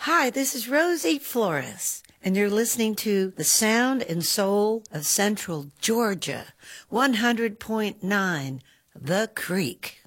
Hi, this is Rosie Flores, and you're listening to the sound and soul of Central Georgia, 100.9 The Creek.